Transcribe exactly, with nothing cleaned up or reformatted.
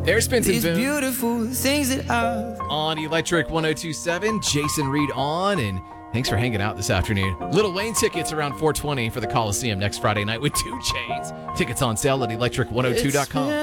Hairspins and These Boom beautiful things that I've on Electric one oh two point seven. Jason Reed on, and thanks for hanging out this afternoon. Lil Wayne tickets around four twenty for the Coliseum next Friday night with two Chainz. Tickets on sale at electric one oh two dot com.